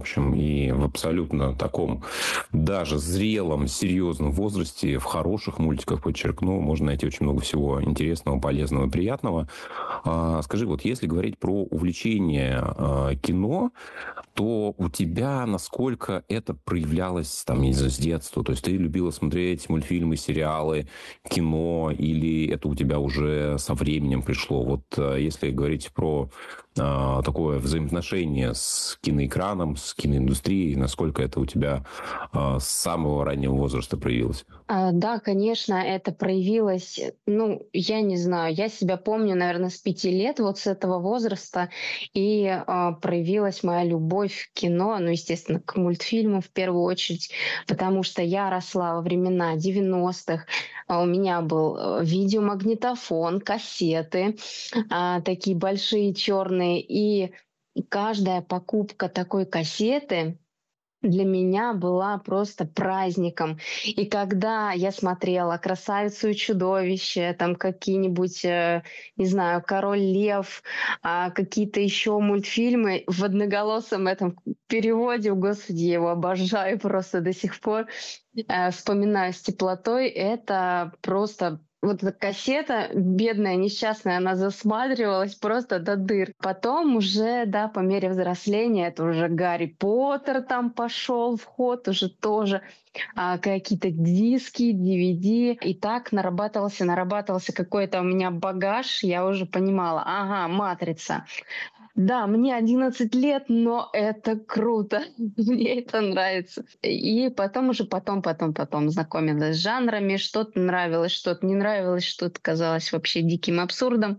общем, и в абсолютно таком даже зрелом, серьезном возрасте, в хороших мультиках, подчеркну, можно найти очень много всего интересного, полезного и приятного. Скажи, вот если говорить про увлечение кино, то у тебя насколько это проявлялось там с детства? То есть ты любила смотреть мультфильмы, сериалы, кино, или это у тебя уже со временем пришло? Вот если говорить про такое взаимоотношение с киноэкраном, с киноиндустрией, насколько это у тебя с самого раннего возраста проявилось? Да, конечно, это проявилось, ну, я не знаю, я себя помню, наверное, с 5 лет, вот с этого возраста, и проявилась моя любовь к кино, ну, естественно, к мультфильму в первую очередь, потому что я росла во времена 90-х, у меня был видеомагнитофон, кассеты, такие большие черные, и каждая покупка такой кассеты для меня была просто праздником. И когда я смотрела «Красавицу и чудовище», там какие-нибудь, не знаю, «Король лев», какие-то еще мультфильмы в одноголосом этом переводе, господи, я его обожаю просто до сих пор, вспоминаю с теплотой, это просто вот эта кассета, бедная, несчастная, она засматривалась просто до дыр. Потом уже, да, по мере взросления, это уже Гарри Поттер там пошел в ход, уже тоже какие-то диски, DVD. И так нарабатывался какой-то у меня багаж, я уже понимала, ага, «Матрица». Да, мне 11 лет, но это круто. Мне это нравится. И потом уже потом знакомилась с жанрами. Что-то нравилось, что-то не нравилось, что-то казалось вообще диким абсурдом.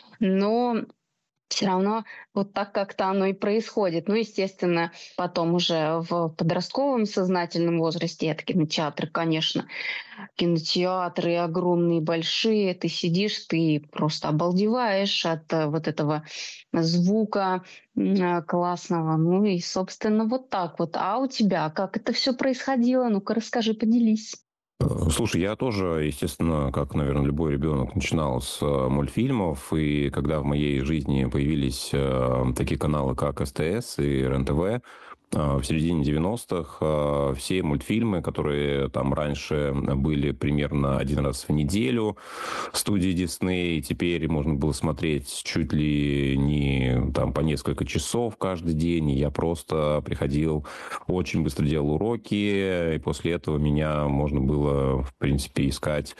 Но все равно вот так как-то оно и происходит. Ну, естественно, потом уже в подростковом сознательном возрасте это кинотеатры, конечно. Кинотеатры огромные, большие. Ты сидишь, ты просто обалдеваешь от вот этого звука классного. Ну и, собственно, вот так вот. А у тебя как это все происходило? Ну-ка, расскажи, поделись. Слушай, я тоже, естественно, как, наверное, любой ребенок, начинал с мультфильмов, и когда в моей жизни появились такие каналы, как СТС и РЕН-ТВ, в середине 90-х все мультфильмы, которые там раньше были примерно один раз в неделю студии Дисней, теперь можно было смотреть чуть ли не там по несколько часов каждый день. И я просто приходил, очень быстро делал уроки, и после этого меня можно было, в принципе, искать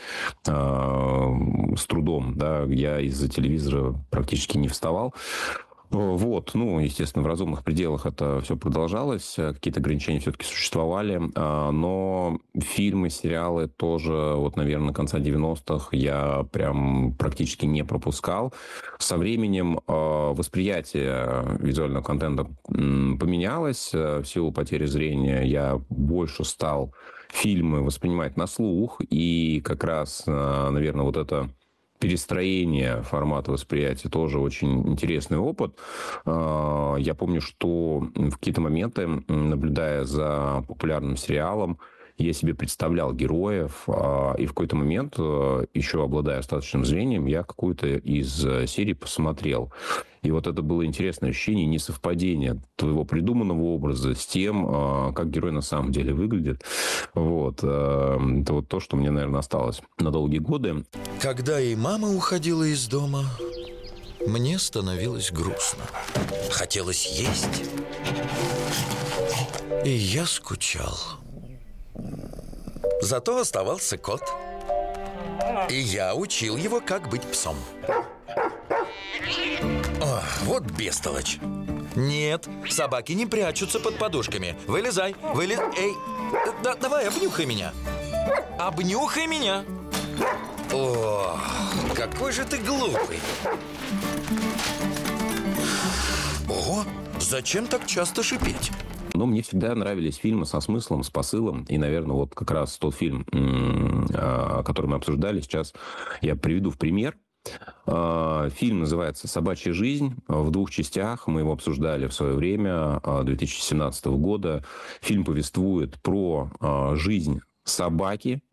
с трудом. Да? Я из-за телевизора практически не вставал. Вот, ну, естественно, в разумных пределах это все продолжалось, какие-то ограничения все-таки существовали, но фильмы, сериалы тоже, вот, наверное, конца 90-х я прям практически не пропускал. Со временем восприятие визуального контента поменялось, в силу потери зрения я больше стал фильмы воспринимать на слух, и как раз, наверное, вот это перестроение формата восприятия тоже очень интересный опыт. Я помню, что в какие-то моменты, наблюдая за популярным сериалом, я себе представлял героев, и в какой-то момент, еще обладая остаточным зрением, я какую-то из серий посмотрел. И вот это было интересное ощущение несовпадения твоего придуманного образа с тем, как герой на самом деле выглядит. Вот. Это вот то, что мне, наверное, осталось на долгие годы. Когда и мама уходила из дома, мне становилось грустно. Хотелось есть. И я скучал. Зато оставался кот. И я учил его, как быть псом. О, вот бестолочь. Нет, собаки не прячутся под подушками. Вылезай, Эй, давай, обнюхай меня. Обнюхай меня. О, какой же ты глупый. Ого, зачем так часто шипеть? Но мне всегда нравились фильмы со смыслом, с посылом. И, наверное, вот как раз тот фильм, который мы обсуждали сейчас, я приведу в пример. Фильм называется «Собачья жизнь». В 2 частях. Мы его обсуждали в свое время, 2017 года. Фильм повествует про жизнь собаки,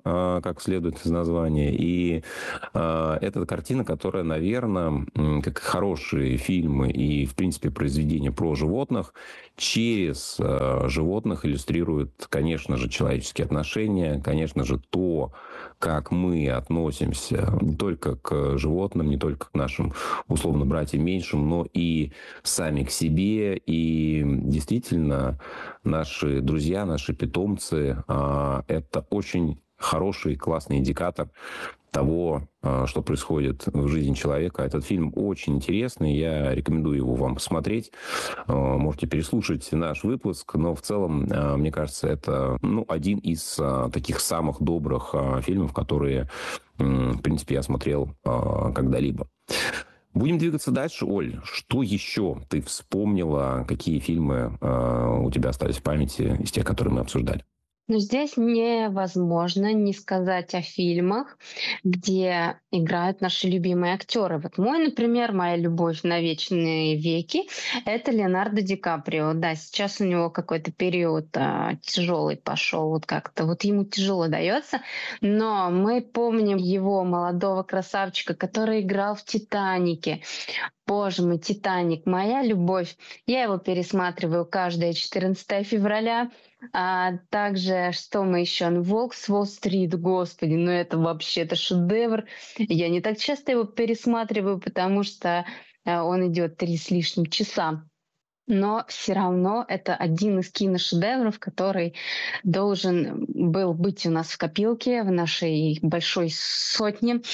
как следует из названия. И это картина, которая, наверное, как и хорошие фильмы и, в принципе, произведения про животных, через животных иллюстрирует, конечно же, человеческие отношения, конечно же, то, как мы относимся не только к животным, не только к нашим, условно, братьям меньшим, но и сами к себе. И действительно, наши друзья, наши питомцы это очень хороший, классный индикатор того, что происходит в жизни человека. Этот фильм очень интересный, я рекомендую его вам посмотреть. Можете переслушать наш выпуск, но в целом, мне кажется, это один из таких самых добрых фильмов, которые, в принципе, я смотрел когда-либо. Будем двигаться дальше. Оль, что еще ты вспомнила? Какие фильмы у тебя остались в памяти из тех, которые мы обсуждали? Но здесь невозможно не сказать о фильмах, где играют наши любимые актеры. Вот моя любовь на вечные веки — это Леонардо Ди Каприо. Да, сейчас у него какой-то период тяжелый пошел, вот как-то вот ему тяжело дается, но мы помним его молодого красавчика, который играл в «Титанике». Боже мой, «Титаник», моя любовь. Я его пересматриваю каждое 14 февраля. А также, что мы еще? «Волк с Уолл-стрит», господи, это вообще это шедевр. Я не так часто его пересматриваю, потому что он идет 3 с лишним часа. Но все равно это один из киношедевров, который должен был быть у нас в копилке, в нашей большой сотне.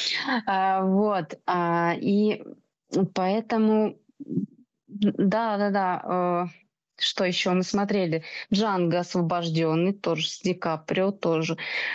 И поэтому, да. Что еще мы смотрели? «Джанго освобожденный», тоже с Ди Каприо, тоже.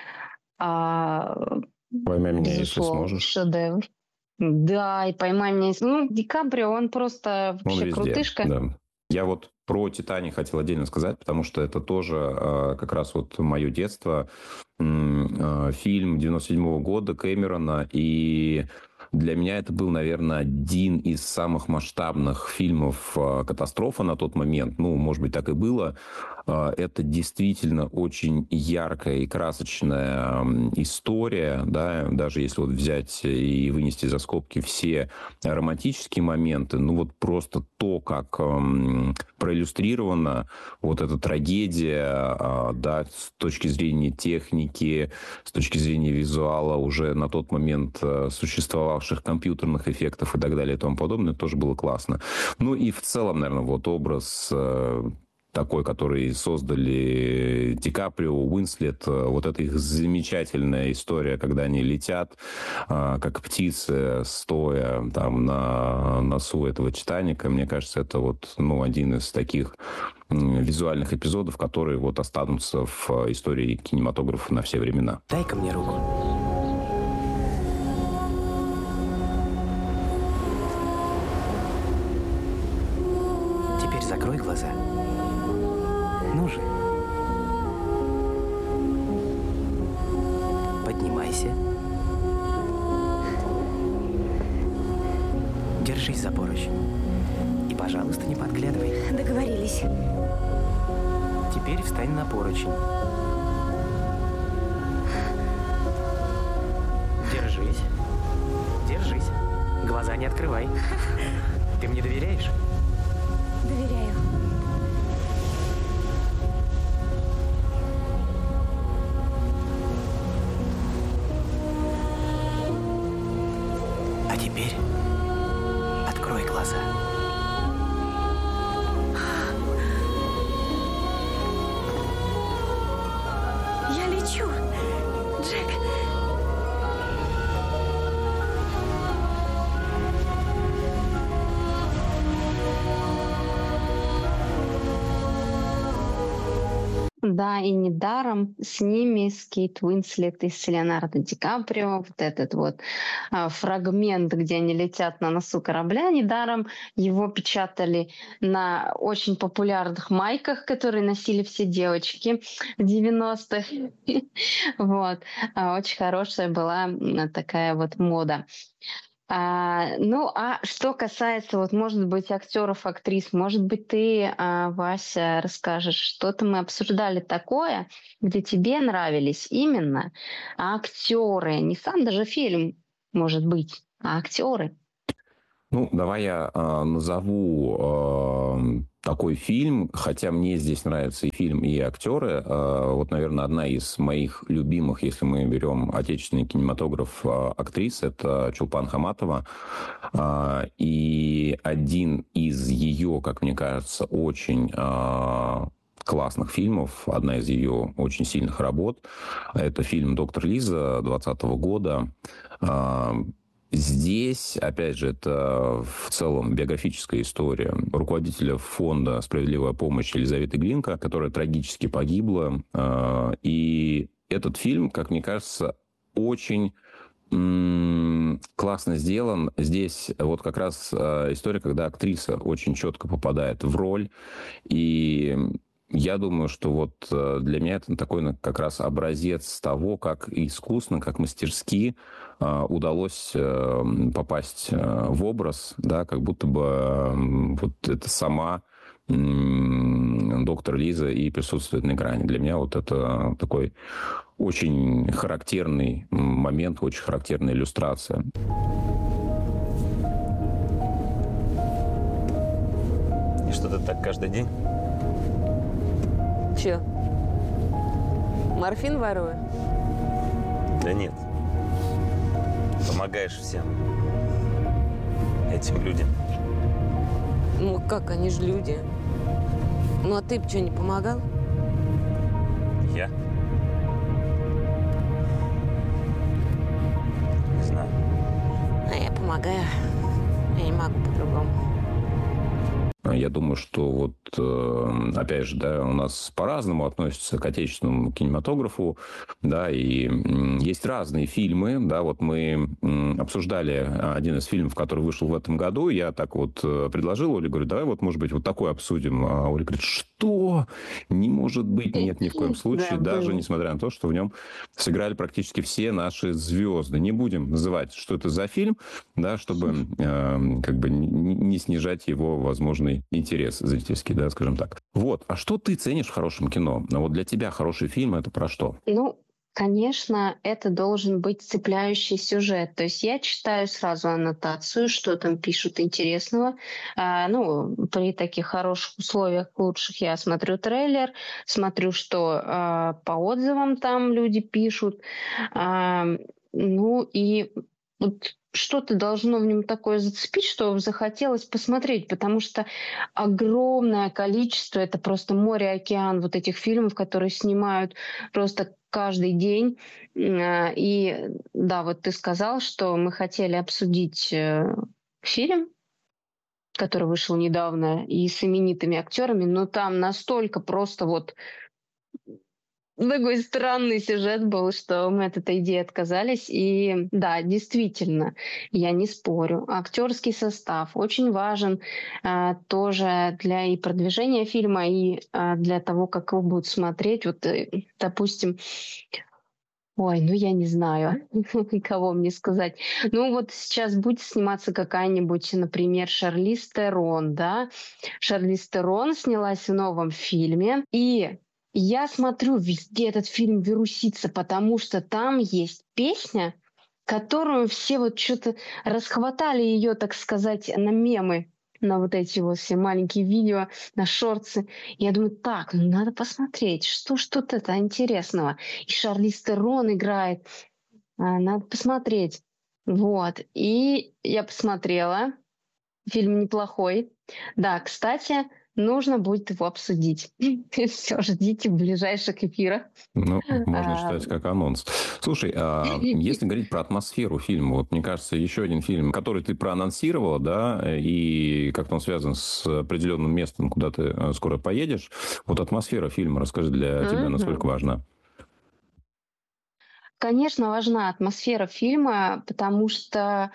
«Поймай меня, если сможешь». Шедевр. Да, и «Поймай меня, если...» Ди Каприо, он просто вообще везде, крутышка. Да. Я вот про «Титаник» хотел отдельно сказать, потому что это тоже как раз вот мое детство. Фильм 97-го года Кэмерона, и для меня это был, наверное, один из самых масштабных фильмов «Катастрофа» на тот момент. Может быть, так и было. Это действительно очень яркая и красочная история, да, даже если вот взять и вынести за скобки все романтические моменты, просто то, как проиллюстрирована вот эта трагедия, да, с точки зрения техники, с точки зрения визуала, уже на тот момент существовавших компьютерных эффектов и так далее и тому подобное, тоже было классно. И в целом, наверное, вот образ такой, который создали Ди Каприо, Уинслет, вот эта их замечательная история, когда они летят, как птицы, стоя там на носу этого «Титаника». Мне кажется, это вот, один из таких визуальных эпизодов, которые вот останутся в истории кинематографа на все времена. Дай-ка мне руку. Теперь закрой глаза. Ну же. Поднимайся. Держись за поручень. И, пожалуйста, не подглядывай. Договорились. Теперь встань на поручень. Держись. Держись. Глаза не открывай. Ты мне доверяешь? Доверяю. А теперь открой глаза. Я лечу. Джек. Да, и недаром с ними, с Кейт Уинслет и с Леонардо Ди Каприо, вот этот вот фрагмент, где они летят на носу корабля, недаром его печатали на очень популярных майках, которые носили все девочки в 90-х. Вот. Очень хорошая была такая вот мода. Ну, а что касается, вот, может быть, актеров, актрис, может быть, ты, Вася, расскажешь, что-то мы обсуждали такое, где тебе нравились именно актеры, не сам даже фильм, может быть, а актеры. Ну, давай я назову такой фильм, хотя мне здесь нравится и фильм, и актеры. Вот, наверное, одна из моих любимых, если мы берем отечественный кинематограф, актрис, это Чулпан Хаматова. И один из ее, как мне кажется, очень классных фильмов, одна из ее очень сильных работ, это фильм «Доктор Лиза» 2020 года. Здесь, опять же, это в целом биографическая история руководителя фонда «Справедливая помощь» Елизаветы Глинка, которая трагически погибла. И этот фильм, как мне кажется, очень классно сделан. Здесь вот как раз история, когда актриса очень четко попадает в роль. И я думаю, что вот для меня это такой как раз образец того, как искусно, как мастерски удалось попасть в образ, да, как будто бы вот это сама доктор Лиза и присутствует на экране. Для меня вот это такой очень характерный момент, очень характерная иллюстрация. И что ты так каждый день? Че? Морфин ворую? Да нет. Помогаешь всем этим людям. Ну как, они же люди. Ну а ты бы что, не помогал? Я? Не знаю. А я помогаю. Я не могу по-другому. Я думаю, что вот, опять же, да, у нас по-разному относятся к отечественному кинематографу, да, и есть разные фильмы, да, вот мы обсуждали один из фильмов, который вышел в этом году, я так вот предложил Оле, говорю, давай вот, может быть, вот такой обсудим, а Оля говорит, что? Не может быть, нет, ни в коем случае, даже несмотря на то, что в нем сыграли практически все наши звезды. Не будем называть, что это за фильм, да, чтобы как бы не снижать его возможный интерес зрительский, да, скажем так. Вот. А что ты ценишь в хорошем кино? Вот для тебя хороший фильм — это про что? Ну, конечно, это должен быть цепляющий сюжет. То есть я читаю сразу аннотацию, что там пишут интересного. Ну, при таких хороших условиях, лучших, я смотрю трейлер, смотрю, что по отзывам там люди пишут. Ну и вот что-то должно в нем такое зацепить, что захотелось посмотреть, потому что огромное количество, это просто море-океан вот этих фильмов, которые снимают просто каждый день. И да, вот ты сказал, что мы хотели обсудить фильм, который вышел недавно, и с именитыми актерами, но там настолько просто вот такой странный сюжет был, что мы от этой идеи отказались. И да, действительно, я не спорю. Актерский состав очень важен тоже для и продвижения фильма, и для того, как его будут смотреть. Вот, допустим, ой, ну я не знаю, кого мне сказать. Ну вот сейчас будет сниматься какая-нибудь, например, Шарлиз Терон, да? Шарлиз Терон снялась в новом фильме, и я смотрю, везде этот фильм вирусится, потому что там есть песня, которую все вот что-то расхватали ее, так сказать, на мемы, на вот эти вот все маленькие видео, на шортсы. Я думаю, так, ну надо посмотреть, что ж тут это интересного. И Шарлиз Терон играет, надо посмотреть. Вот, и я посмотрела, фильм неплохой. Да, кстати, нужно будет его обсудить. Все, ждите в ближайших эфирах. Ну, можно считать как анонс. Слушай, если говорить про атмосферу фильма, вот мне кажется, еще один фильм, который ты проанонсировала, да, и как-то он связан с определенным местом, куда ты скоро поедешь. Вот атмосфера фильма, расскажи, для тебя насколько важна? Конечно, важна атмосфера фильма, потому что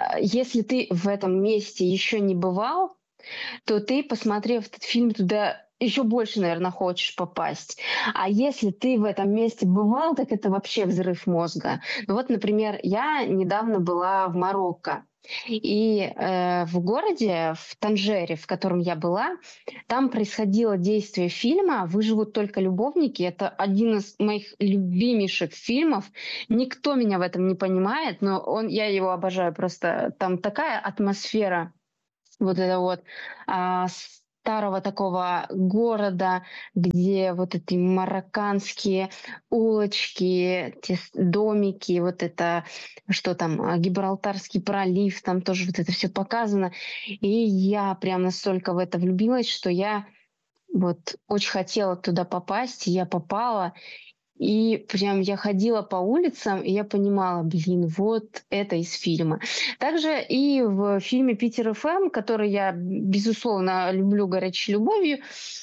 если ты в этом месте еще не бывал, то ты, посмотрев этот фильм, туда еще больше, наверное, хочешь попасть. А если ты в этом месте бывал, так это вообще взрыв мозга. Ну вот, например, я недавно была в Марокко. И в городе, в Танжере, в котором я была, там происходило действие фильма «Выживут только любовники». Это один из моих любимейших фильмов. Никто меня в этом не понимает, но я его обожаю. Просто там такая атмосфера вот это вот старого такого города, где вот эти марокканские улочки, те домики, вот это, что там, Гибралтарский пролив, там тоже вот это все показано. И я прям настолько в это влюбилась, что я вот очень хотела туда попасть, и я попала. И прям я ходила по улицам, и я понимала, блин, вот это из фильма. Также и в фильме «Питер ФМ», который я, безусловно, люблю горячей любовью,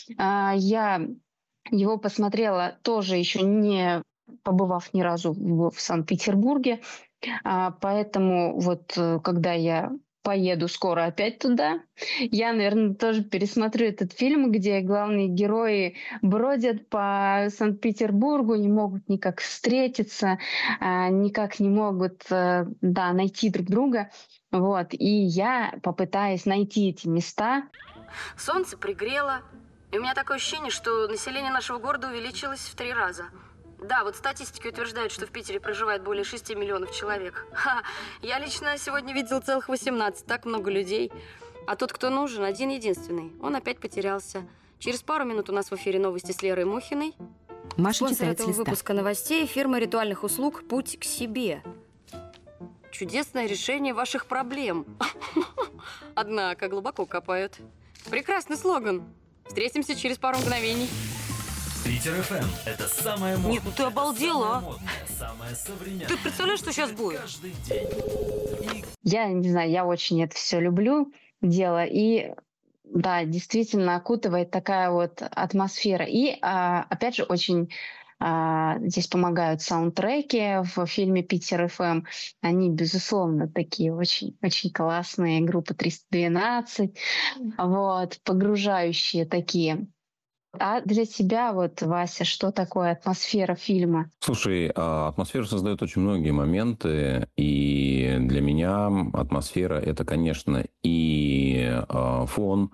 я его посмотрела тоже еще не побывав ни разу в Санкт-Петербурге. Поэтому вот когда я поеду скоро опять туда, я, наверное, тоже пересмотрю этот фильм, где главные герои бродят по Санкт-Петербургу, не могут никак встретиться, никак не могут найти друг друга. Вот. И я попытаюсь найти эти места. Солнце пригрело, и у меня такое ощущение, что население нашего города увеличилось в 3 раза. Да, вот статистики утверждают, что в Питере проживает более 6 миллионов человек. Я лично сегодня видел целых 18, так много людей. А тот, кто нужен, один-единственный. Он опять потерялся. Через пару минут у нас в эфире новости с Лерой Мухиной. Маша Спонсор читает с этого листа. выпуска новостей – фирма ритуальных услуг «Путь к себе». Чудесное решение ваших проблем. Однако глубоко копают. Прекрасный слоган. Встретимся через пару мгновений. Питер ФМ – это самая модная. Нет, ну ты обалдела, самая модная, самая современная. Ты представляешь, что сейчас будет? Каждый день. Я не знаю, я очень это все люблю, дело. И да, действительно окутывает такая вот атмосфера. И опять же, очень здесь помогают саундтреки в фильме «Питер ФМ». Они, безусловно, такие очень, очень классные. Группа 312, вот, погружающие такие. А для тебя, вот, Вася, что такое атмосфера фильма? Слушай, атмосфера создает очень многие моменты, и для меня атмосфера – это, конечно, и фон,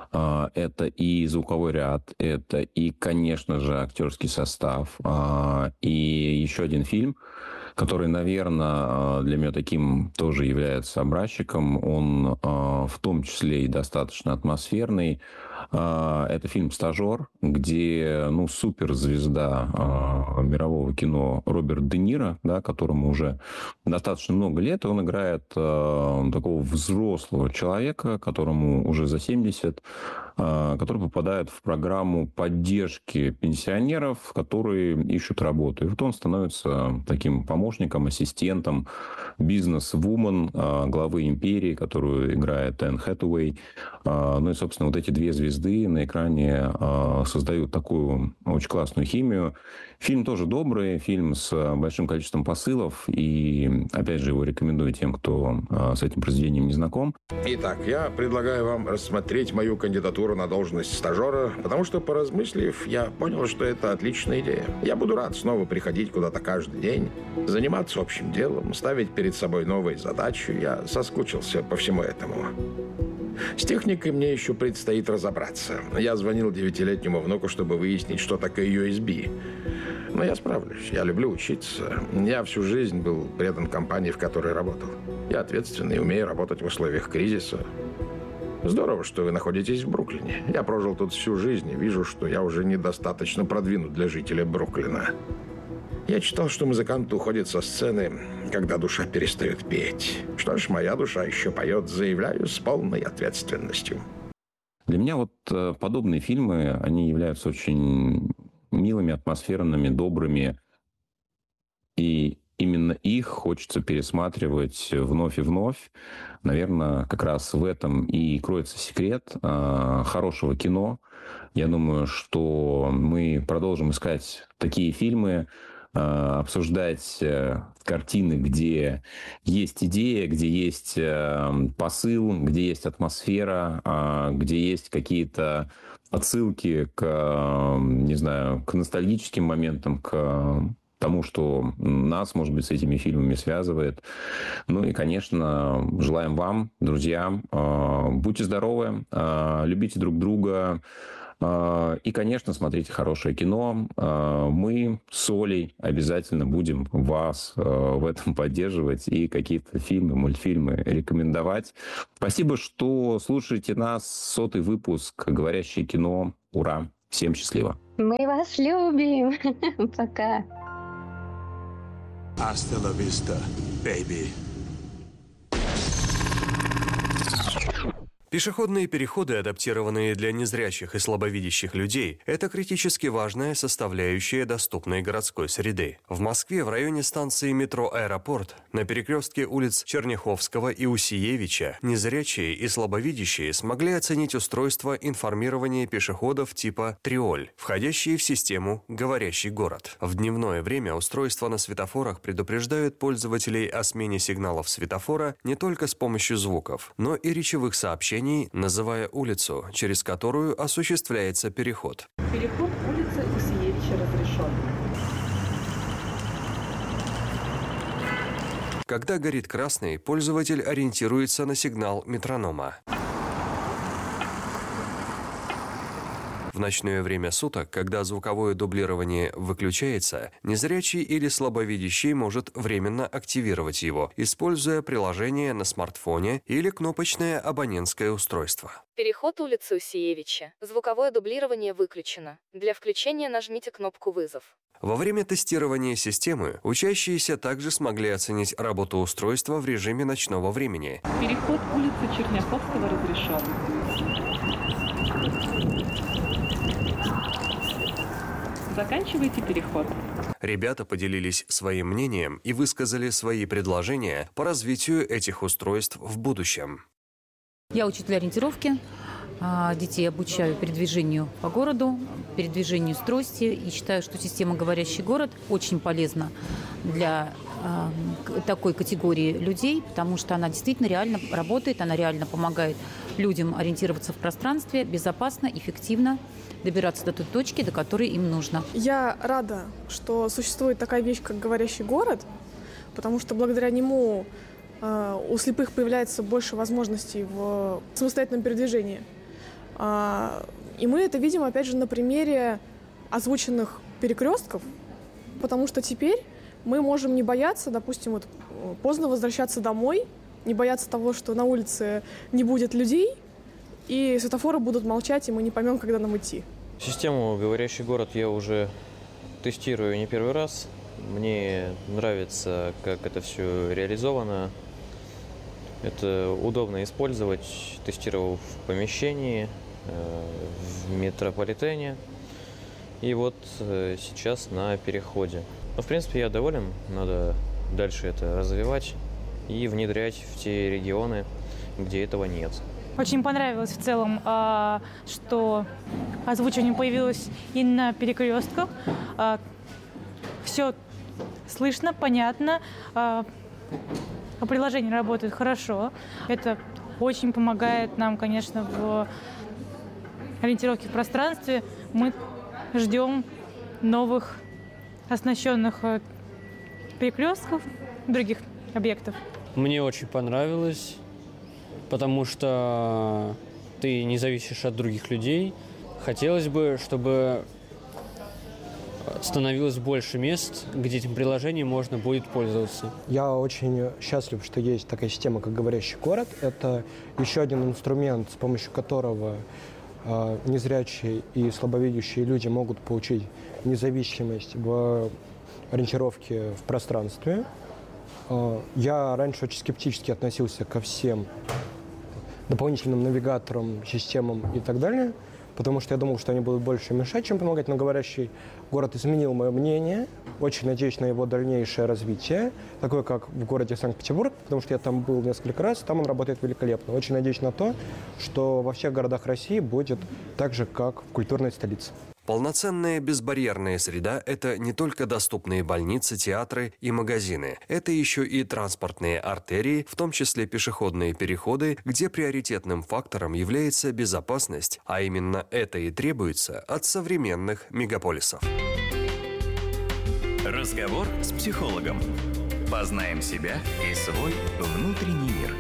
это и звуковой ряд, это и, конечно же, актерский состав, и еще один фильм, который, наверное, для меня таким тоже является образчиком. Он в том числе и достаточно атмосферный. Это фильм «Стажер», где суперзвезда мирового кино Роберт Де Ниро, да, которому уже достаточно много лет, он играет такого взрослого человека, которому уже за 70, который попадает в программу поддержки пенсионеров, которые ищут работу. И вот он становится таким помощником, ассистентом, бизнес-вумен главы империи, которую играет Энн Хэтэуэй. Ну и, собственно, вот эти две звезды на экране создают такую очень классную химию. Фильм тоже добрый, фильм с большим количеством посылов. И, опять же, его рекомендую тем, кто с этим произведением не знаком. Итак, я предлагаю вам рассмотреть мою кандидатуру на должность стажера, потому что, поразмыслив, я понял, что это отличная идея. Я буду рад снова приходить куда-то каждый день, заниматься общим делом, ставить перед собой новые задачи. Я соскучился по всему этому. С техникой мне еще предстоит разобраться. Я звонил 9-летнему внуку, чтобы выяснить, что такое USB. Но я справлюсь. Я люблю учиться. Я всю жизнь был предан компании, в которой работал. Я ответственный и умею работать в условиях кризиса. Здорово, что вы находитесь в Бруклине. Я прожил тут всю жизнь и вижу, что я уже недостаточно продвинут для жителя Бруклина. Я читал, что музыкант уходит со сцены, когда душа перестает петь. Что ж, моя душа еще поет, заявляю, с полной ответственностью. Для меня вот подобные фильмы, они являются очень милыми, атмосферными, добрыми. И именно их хочется пересматривать вновь и вновь. Наверное, как раз в этом и кроется секрет хорошего кино. Я думаю, что мы продолжим искать такие фильмы, обсуждать картины, где есть идея, где есть посыл, где есть атмосфера, где есть какие-то отсылки к, не знаю, к ностальгическим моментам, к тому, что нас, может быть, с этими фильмами связывает. Ну и, конечно, желаем вам, друзья, будьте здоровы, любите друг друга и, конечно, смотрите хорошее кино. Мы с Олей обязательно будем вас в этом поддерживать и какие-то фильмы, мультфильмы рекомендовать. Спасибо, что слушаете нас. 100-й выпуск «Говорящее кино». Ура! Всем счастливо! Мы вас любим. Пока. Hasta la vista, baby. Пешеходные переходы, адаптированные для незрячих и слабовидящих людей, это критически важная составляющая доступной городской среды. В Москве в районе станции метро «Аэропорт» на перекрестке улиц Черняховского и Усиевича незрячие и слабовидящие смогли оценить устройство информирования пешеходов типа «Триоль», входящие в систему «Говорящий город». В дневное время устройства на светофорах предупреждают пользователей о смене сигналов светофора не только с помощью звуков, но и речевых сообщений, называя улицу, через которую осуществляется переход. Переход улицы Усиевича разрешен. Когда горит красный, пользователь ориентируется на сигнал метронома. В ночное время суток, когда звуковое дублирование выключается, незрячий или слабовидящий может временно активировать его, используя приложение на смартфоне или кнопочное абонентское устройство. Переход улицы Усиевича. Звуковое дублирование выключено. Для включения нажмите кнопку «Вызов». Во время тестирования системы учащиеся также смогли оценить работу устройства в режиме ночного времени. Переход улицы Черняховского разрешен. Заканчивайте переход. Ребята поделились своим мнением и высказали свои предложения по развитию этих устройств в будущем. Я учитель ориентировки. Детей обучаю передвижению по городу, передвижению с трости. И считаю, что система «Говорящий город» очень полезна для такой категории людей, потому что она действительно реально работает, она реально помогает людям ориентироваться в пространстве безопасно, эффективно, добираться до той точки, до которой им нужно. Я рада, что существует такая вещь, как «Говорящий город», потому что благодаря нему у слепых появляется больше возможностей в самостоятельном передвижении. И мы это видим, опять же, на примере озвученных перекрестков, потому что теперь мы можем не бояться, допустим, вот поздно возвращаться домой, не бояться того, что на улице не будет людей, и светофоры будут молчать, и мы не поймем, когда нам идти. Систему «Говорящий город» я уже тестирую не первый раз. Мне нравится, как это все реализовано. Это удобно использовать. Тестировал в помещении, в метрополитене. И вот сейчас на переходе. Но, в принципе, я доволен. Надо дальше это развивать и внедрять в те регионы, где этого нет. Очень понравилось в целом, что озвучивание появилось и на перекрестках. Все слышно, понятно. Приложение работает хорошо. Это очень помогает нам, конечно, в ориентировке в пространстве. Мы ждем новых оснащенных перекрестков, других объектов. Мне очень понравилось, потому что ты не зависишь от других людей. Хотелось бы, чтобы становилось больше мест, где этим приложением можно будет пользоваться. Я очень счастлив, что есть такая система, как «Говорящий город». Это еще один инструмент, с помощью которого незрячие и слабовидящие люди могут получить независимость в ориентировке в пространстве. Я раньше очень скептически относился ко всем дополнительным навигаторам, системам и так далее, потому что я думал, что они будут больше мешать, чем помогать, но «Говорящий город» изменил мое мнение. Очень надеюсь на его дальнейшее развитие, такое как в городе Санкт-Петербург, потому что я там был несколько раз, там он работает великолепно. Очень надеюсь на то, что во всех городах России будет так же, как в культурной столице. Полноценная безбарьерная среда – это не только доступные больницы, театры и магазины. Это еще и транспортные артерии, в том числе пешеходные переходы, где приоритетным фактором является безопасность, а именно это и требуется от современных мегаполисов. Разговор с психологом. Познаем себя и свой внутренний мир.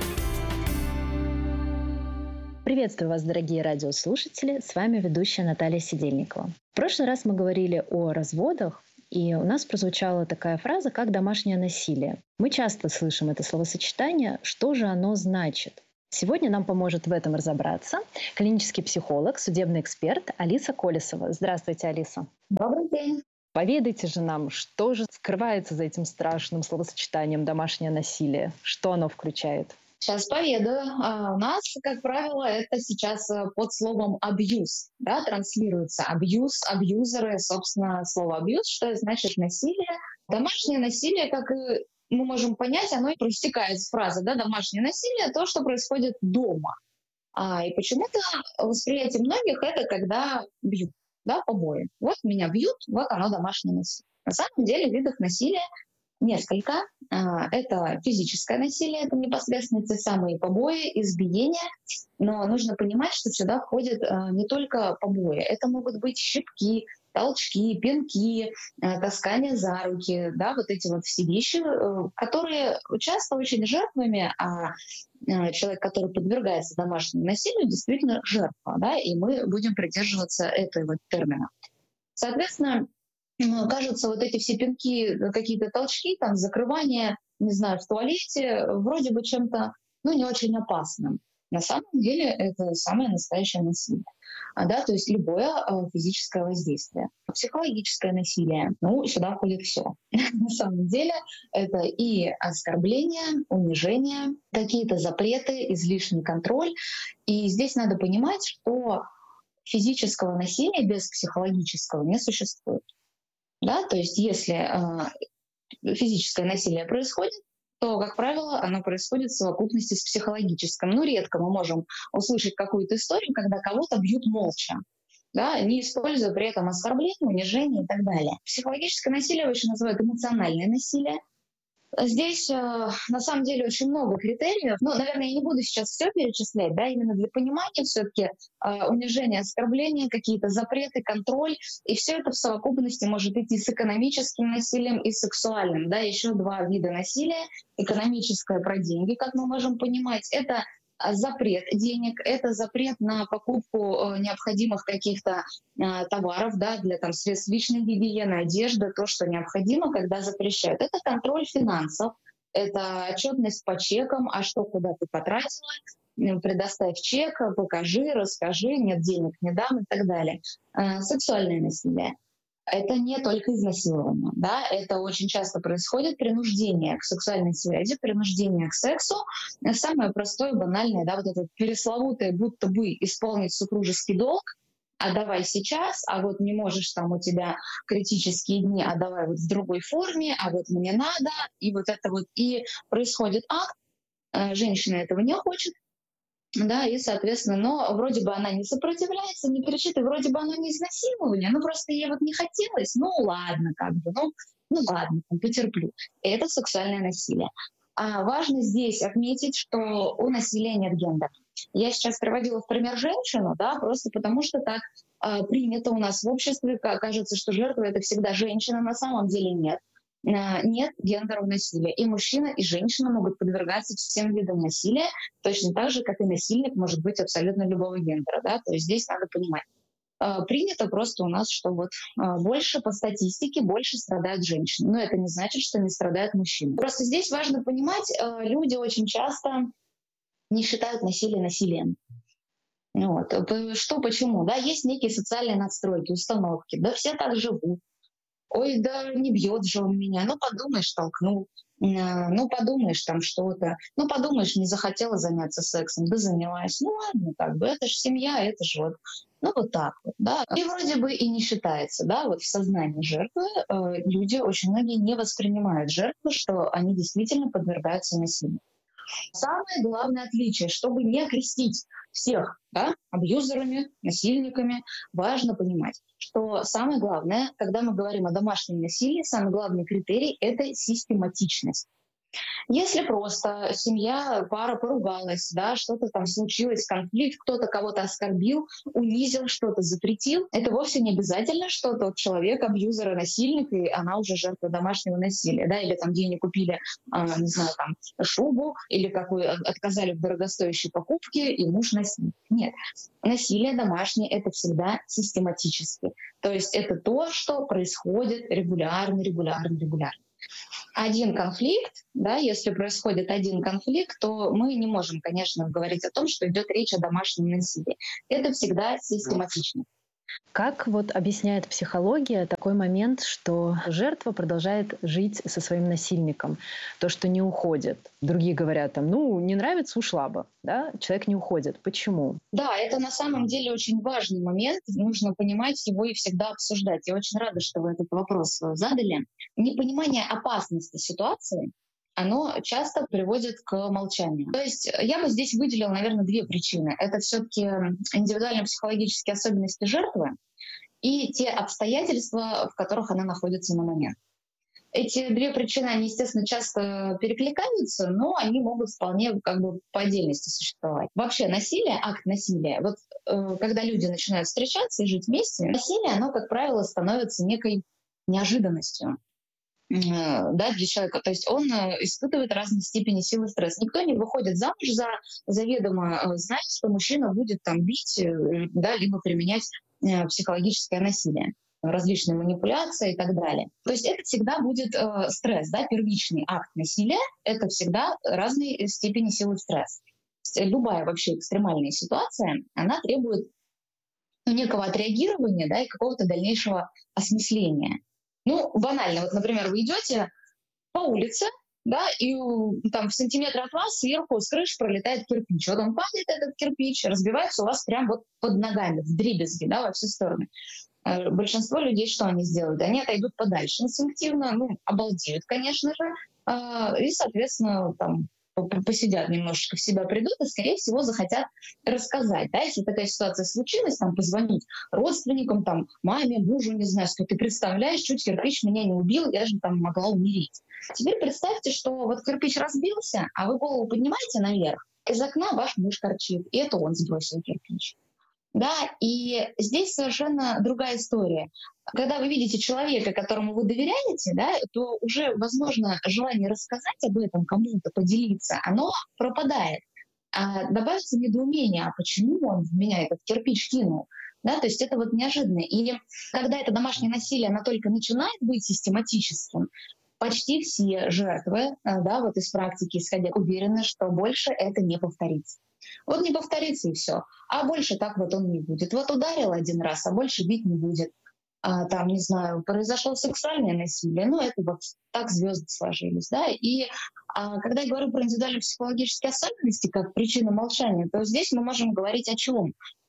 Приветствую вас, дорогие радиослушатели. С вами ведущая Наталья Сидельникова. В прошлый раз мы говорили о разводах, и у нас прозвучала такая фраза, как «домашнее насилие». Мы часто слышим это словосочетание. Что же оно значит? Сегодня нам поможет в этом разобраться клинический психолог, судебный эксперт Алиса Колесова. Здравствуйте, Алиса. Добрый день. Поведайте же нам, что же скрывается за этим страшным словосочетанием «домашнее насилие». Что оно включает? Сейчас поведаю. У нас, как правило, это сейчас под словом «абьюз», да, транслируется абьюз, абьюзеры, собственно, слово «абьюз», что значит насилие. Домашнее насилие, как и мы можем понять, оно и проистекает с фразы, да, домашнее насилие, то, что происходит дома. И почему-то восприятие многих это когда бьют, да, побои. Вот меня бьют, вот оно домашнее насилие. На самом деле видов насилия несколько. Это физическое насилие, это непосредственно те самые побои, избиения. Но нужно понимать, что сюда входят не только побои. Это могут быть щипки, толчки, пинки, таскание за руки, да, вот эти вот все вещи, которые часто очень жертвами, а человек, который подвергается домашнему насилию, действительно жертва, да, и мы будем придерживаться этого вот термина. Соответственно, кажется, вот эти все пинки, какие-то толчки, там, закрывание, не знаю, в туалете, вроде бы чем-то, не очень опасным. На самом деле это самое настоящее насилие. Да, то есть любое физическое воздействие. Психологическое насилие, сюда входит все. На самом деле это и оскорбление, унижение, какие-то запреты, излишний контроль. И здесь надо понимать, что физического насилия без психологического не существует. Да, то есть если физическое насилие происходит, то, как правило, оно происходит в совокупности с психологическим. Редко мы можем услышать какую-то историю, когда кого-то бьют молча, да, не используя при этом оскорбление, унижение и так далее. Психологическое насилие еще называют эмоциональное насилие. Здесь на самом деле очень много критериев. Наверное, я не буду сейчас все перечислять, да, именно для понимания все-таки унижение, оскорбление, какие-то запреты, контроль. И все это в совокупности может идти с экономическим насилием и сексуальным. Да, еще два вида насилия. Экономическое про деньги, как мы можем понимать, это запрет денег, это запрет на покупку необходимых каких-то товаров, да, для средств личной гигиены, одежды, то, что необходимо, когда запрещают. Это контроль финансов, это отчетность по чекам, а что, куда ты потратила, предоставь чек, покажи, расскажи, нет денег, не дам и так далее. Сексуальное насилие. Это не только изнасилование, да, это очень часто происходит принуждение к сексуальной связи, принуждение к сексу. Самое простое, банальное, да, вот это пресловутое, будто бы исполнить супружеский долг, а давай сейчас, а вот не можешь, у тебя критические дни, а давай вот в другой форме, а вот мне надо, и вот это вот, и происходит акт, женщина этого не хочет, да, и, соответственно, но вроде бы она не сопротивляется, не кричит, и вроде бы оно не изнасилование, просто ей вот не хотелось, ладно, ладно, потерплю. И это сексуальное насилие. А важно здесь отметить, что у насилия нет гендера. Я сейчас приводила в пример женщину, да, просто потому что так принято у нас в обществе, кажется, что жертва — это всегда женщина, на самом деле нет. Нет гендеров насилия. И мужчина, и женщина могут подвергаться всем видам насилия, точно так же, как и насильник может быть абсолютно любого гендера. Да? То есть здесь надо понимать. Принято просто у нас, что больше по статистике больше страдают женщины. Но это не значит, что не страдают мужчины. Просто здесь важно понимать, люди очень часто не считают насилие насилием. Что, почему? Да, есть некие социальные надстройки, установки. Да, все так живут. Ой, да не бьет же он меня. Подумаешь, толкнул. Подумаешь, что-то. Подумаешь, не захотела заняться сексом, да занялась. Ладно, это же семья, это же вот так вот, да. И вроде бы и не считается, да, в сознании жертвы люди, очень многие не воспринимают жертву, что они действительно подвергаются насилию. Самое главное отличие, чтобы не окрестить всех, да, абьюзерами, насильниками, важно понимать, что что самое главное, когда мы говорим о домашнем насилии, самый главный критерий — это систематичность. Если просто семья, пара поругалась, да, что-то там случилось, конфликт, кто-то кого-то оскорбил, унизил, что-то запретил, это вовсе не обязательно, что тот человек абьюзер и насильник, и она уже жертва домашнего насилия, да, или там денег купили, не знаю, там шубу, или отказали в дорогостоящей покупке, и муж насильник. Нет, насилие домашнее — это всегда систематически. То есть это то, что происходит регулярно. Один конфликт, да, если происходит один конфликт, то мы не можем, конечно, говорить о том, что идет речь о домашнем насилии. Это всегда систематично. Как вот объясняет психология такой момент, что жертва продолжает жить со своим насильником, то, что не уходит? Другие говорят, не нравится, ушла бы. Да? Человек не уходит. Почему? Да, это на самом деле очень важный момент. Нужно понимать его и всегда обсуждать. Я очень рада, что вы этот вопрос задали. Непонимание опасности ситуации, оно часто приводит к молчанию. То есть я бы здесь выделила, наверное, две причины. Это все-таки индивидуально-психологические особенности жертвы и те обстоятельства, в которых она находится на момент. Эти две причины, они, естественно, часто перекликаются, но они могут вполне по отдельности существовать. Вообще насилие, акт насилия, когда люди начинают встречаться и жить вместе, насилие, оно, как правило, становится некой неожиданностью. Да, для человека. То есть он испытывает разные степени силы стресса. Никто не выходит замуж заведомо зная, что мужчина будет там бить, да, либо применять психологическое насилие, различные манипуляции и так далее. То есть это всегда будет стресс, да, первичный акт насилия — это всегда разные степени силы стресса. Любая вообще экстремальная ситуация, она требует некого отреагирования, да, и какого-то дальнейшего осмысления. Банально, например, вы идете по улице, да, и там в сантиметре от вас сверху с крыши пролетает кирпич. Вот он падает, этот кирпич, разбивается у вас прямо под ногами, вдребезги, да, во все стороны. Большинство людей что они сделают? Они отойдут подальше инстинктивно, обалдеют, конечно же, и, соответственно, там посидят немножечко, в себя придут и, скорее всего, захотят рассказать. Да? Если такая ситуация случилась, позвонить родственникам, маме, мужу, не знаю, что ты представляешь, чуть кирпич меня не убил, я же могла умереть. Теперь представьте, что кирпич разбился, а вы голову поднимаете наверх, из окна ваш муж торчит, и это он сбросил кирпич. Да, и здесь совершенно другая история. Когда вы видите человека, которому вы доверяете, да, то уже, возможно, желание рассказать об этом кому-то, поделиться, оно пропадает. А добавится недоумение, а почему он в меня этот кирпич кинул? Да, то есть это неожиданно. И когда это домашнее насилие, оно только начинает быть систематическим, почти все жертвы, да, из практики исходя, уверены, что больше это не повторится. Не повторится и все. А больше так он не будет. Ударил один раз, а больше бить не будет. Не знаю, произошло сексуальное насилие, это так звезды сложились, да. И когда я говорю про индивидуально-психологические особенности как причины молчания, то здесь мы можем говорить о чем?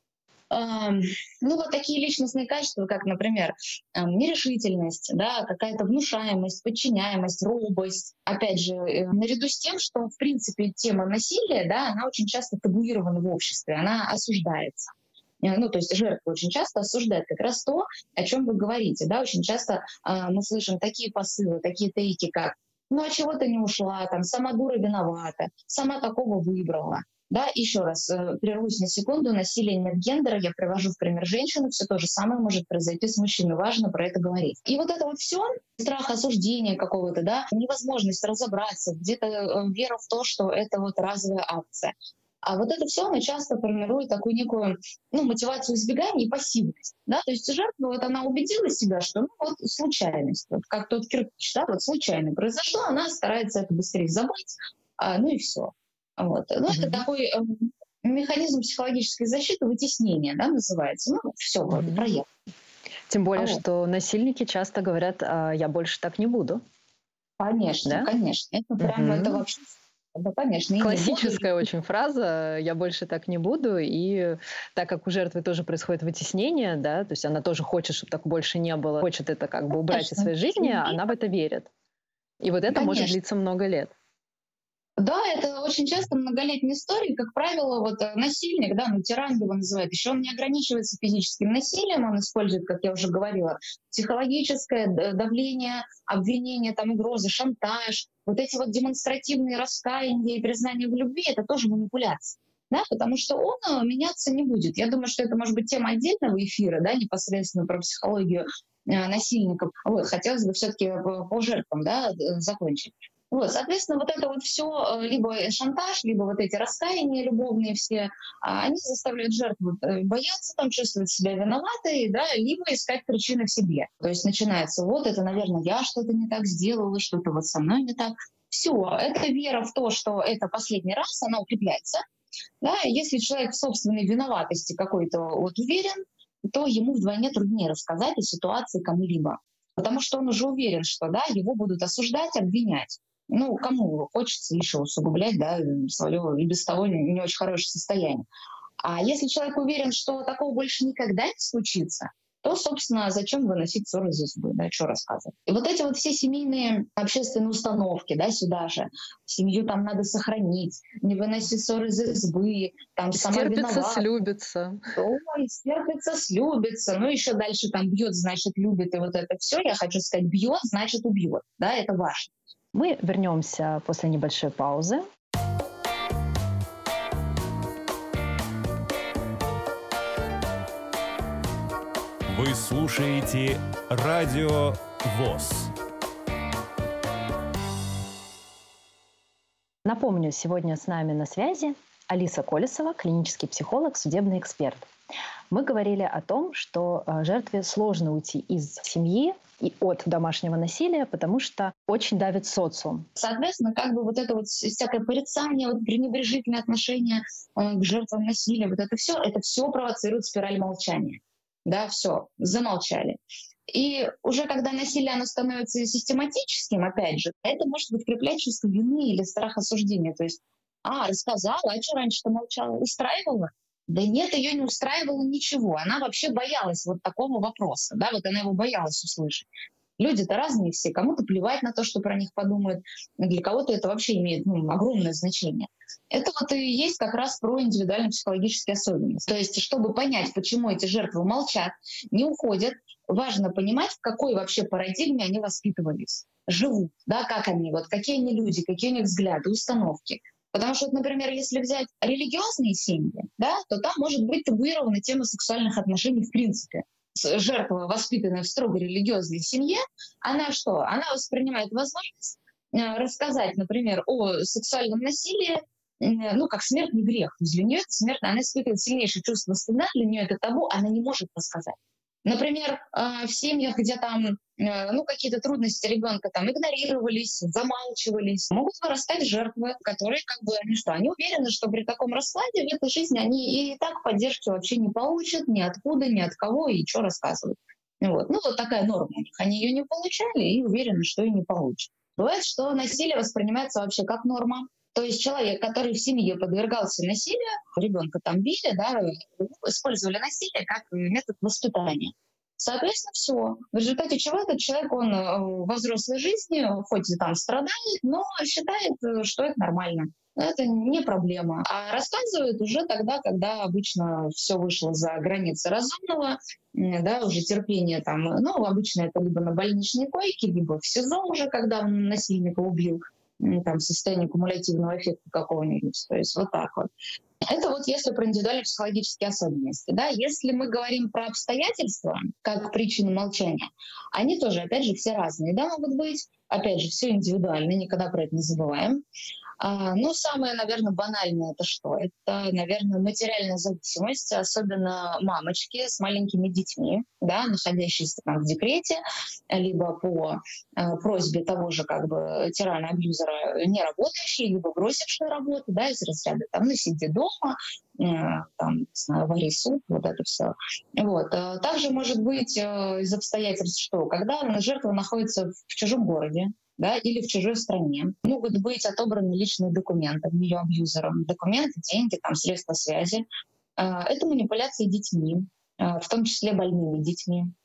Такие личностные качества, как, например, нерешительность, да, какая-то внушаемость, подчиняемость, робость. Опять же, наряду с тем, что, в принципе, тема насилия, да, она очень часто табуирована в обществе, она осуждается. То есть жертва очень часто осуждает как раз то, о чем вы говорите. Да? Очень часто мы слышим такие посылы, такие тейки, как а чего ты не ушла, сама дура виновата, сама такого выбрала. Да, еще раз, прервусь на секунду, насилие нет гендера, я привожу в пример женщину, все то же самое может произойти с мужчиной, важно про это говорить. И это все, страх осуждения какого-то, да, невозможность разобраться, где-то вера в то, что это разовая акция. А это все, оно часто формирует такую некую мотивацию избегания и пассивность. Да? То есть жертва, она убедила себя, что случайность, как тот кирпич, да, случайно произошло, она старается это быстрее забыть, и все. Это такой механизм психологической защиты, вытеснения, да, называется. Все, проехали. Тем более, что насильники часто говорят, я больше так не буду. Конечно, да? Конечно. Это прям это вообще... Да, конечно. Классическая очень фраза «я больше так не буду». И так как у жертвы тоже происходит вытеснение, да, то есть она тоже хочет, чтобы так больше не было, хочет это убрать из своей жизни, она в это верит. И это может длиться много лет. Да, это очень часто многолетние истории. Как правило, вот насильник, да, тиран его называют, еще он не ограничивается физическим насилием, он использует, как я уже говорила, психологическое давление, обвинение, там, угрозы, шантаж. Вот эти вот демонстративные раскаяния и признания в любви — это тоже манипуляция. Да, потому что он меняться не будет. Я думаю, что это может быть тема отдельного эфира, да, непосредственно про психологию насильников. Вот, хотелось бы все-таки по жертвам, да, закончить. Вот, соответственно, вот это вот все, либо шантаж, либо вот эти раскаяния любовные все, они заставляют жертву бояться, там, чувствовать себя виноватой, да, либо искать причины в себе. То есть начинается, вот это, наверное, я что-то не так сделала, что-то вот со мной не так. Все, это вера в то, что это последний раз, она укрепляется. Да, если человек в собственной виноватости какой-то вот уверен, то ему вдвойне труднее рассказать о ситуации кому-либо. Потому что он уже уверен, что да, его будут осуждать, обвинять. Ну, кому хочется еще усугублять, да, свое и без того не очень хорошее состояние. А если человек уверен, что такого больше никогда не случится, то, собственно, зачем выносить ссоры из избы, да, что рассказывать. И вот эти вот все семейные общественные установки, да, сюда же, семью там надо сохранить, не выносить ссоры из избы, там сама виновата. Стерпится, слюбится. Ой, стерпится, слюбится, ну еще дальше там бьет, значит, любит, и вот это все, я хочу сказать, бьет, значит, убьет, да, это важно. Мы вернемся после небольшой паузы. Вы слушаете Радио ВОС. Напомню, сегодня с нами на связи Алиса Колесова, клинический психолог, судебный эксперт. Мы говорили о том, что жертве сложно уйти из семьи и от домашнего насилия, потому что очень давит социум. Соответственно, как бы вот это вот всякое порицание, вот пренебрежительное отношение к жертвам насилия, вот это все провоцирует спираль молчания. Да, все, замолчали. И уже когда насилие оно становится систематическим, опять же, это может подкреплять чувство вины или страх осуждения. То есть, рассказала, а что раньше-то молчала? Устраивала? Да нет, ее не устраивало ничего. Она вообще боялась вот такого вопроса. Да, вот она его боялась услышать. Люди-то разные все. Кому-то плевать на то, что про них подумают. Для кого-то это вообще имеет огромное значение. Это вот и есть как раз про индивидуальные психологические особенности. То есть, чтобы понять, почему эти жертвы молчат, не уходят, важно понимать, в какой вообще парадигме они воспитывались, живут, да, как они, вот, какие они люди, какие у них взгляды, установки. Потому что, например, если взять религиозные семьи, да, то там может быть табуирована тема сексуальных отношений в принципе. Жертва, воспитанная в строго религиозной семье, она что? Она воспринимает возможность рассказать, например, о сексуальном насилии, как смерть не грех. Для нее это смерть, она испытывает сильнейшее чувство стыда, для нее это табу, она не может рассказать. Например, в семьях, где там какие-то трудности ребенка там игнорировались, замалчивались, могут вырастать жертвы, которые они уверены, что при таком раскладе в этой жизни они и так поддержки вообще не получат, ни откуда, ни от кого, и что рассказывать. Вот такая норма у них. Они ее не получали и уверены, что и не получат. Бывает, что насилие воспринимается вообще как норма. То есть человек, который в семье подвергался насилию, ребенка там били, да, использовали насилие как метод воспитания. Соответственно, все. В результате чего этот человек, он во взрослой жизни, хоть и там страдает, но считает, что это нормально. Это не проблема. А рассказывает уже тогда, когда обычно все вышло за границы разумного, да, уже терпение там, обычно это либо на больничной койке, либо в СИЗО уже, когда он насильника убил, там, состояние кумулятивного эффекта какого-нибудь. То есть вот так вот. Это вот если про индивидуальные психологические особенности. Да? Если мы говорим про обстоятельства, как причину молчания, они тоже, опять же, все разные. Да, могут быть, опять же, все индивидуально, никогда про это не забываем. Самое, наверное, банальное — это что? Это, наверное, материальная зависимость, особенно мамочки с маленькими детьми, да, находящиеся там в декрете, либо по просьбе того же тирана-абьюзера не работающие, либо бросившие работу, да, из разряда там сиди дома, вари суп, вот это все. Вот. Также может быть из обстоятельств, что когда жертва находится в чужом городе, да, или в чужой стране. Могут быть отобраны личные документы ее абьюзером. Документы, деньги, средства связи. Это манипуляции детьми, в том числе больными детьми.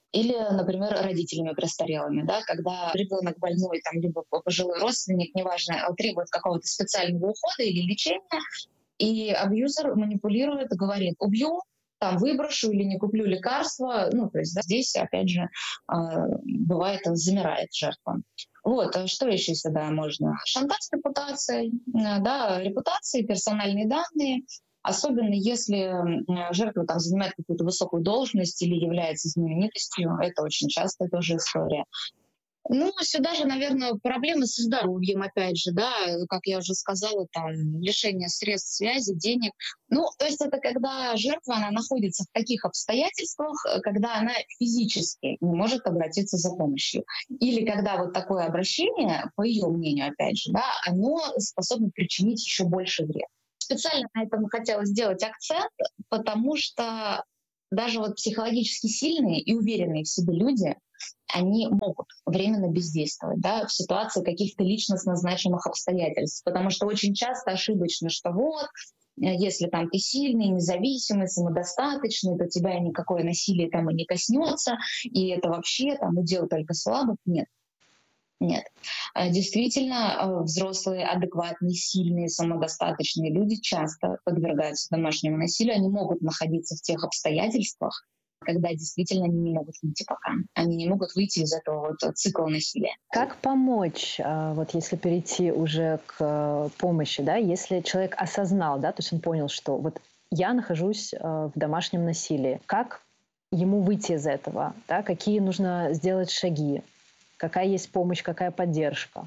Или, например, родителями престарелыми, да, когда ребенок больной, там, либо пожилой родственник, неважно, требует какого-то специального ухода или лечения, и абьюзер манипулирует, говорит: убью, там, выброшу или не куплю лекарства. Ну, то есть, да, здесь, опять же, бывает, замирает жертва. Вот, что еще сюда можно? Шантаж репутацией, да, репутации, персональные данные. Особенно если жертва там занимает какую-то высокую должность или является знаменитостью, это очень часто тоже история. Ну, сюда же, наверное, проблемы со здоровьем, опять же, да, как я уже сказала, там, лишение средств связи, денег. Ну, то есть это когда жертва, она находится в таких обстоятельствах, когда она физически не может обратиться за помощью. Или когда вот такое обращение, по ее мнению, опять же, да, оно способно причинить еще больше вред. Специально на этом хотела сделать акцент, потому что даже вот психологически сильные и уверенные в себе люди, они могут временно бездействовать, да, в ситуации каких-то личностно значимых обстоятельств. Потому что очень часто ошибочно, что вот, если там ты сильный, независимый, самодостаточный, то тебя никакое насилие там и не коснется, и это вообще там удел только слабых. Нет. Нет. Действительно, взрослые, адекватные, сильные, самодостаточные люди часто подвергаются домашнему насилию. Они могут находиться в тех обстоятельствах, когда действительно они не могут выйти пока. Они не могут выйти из этого вот цикла насилия. Как помочь, вот если перейти уже к помощи, да, если человек осознал, да, то есть он понял, что вот я нахожусь в домашнем насилии, как ему выйти из этого, да, какие нужно сделать шаги? Какая есть помощь, какая поддержка?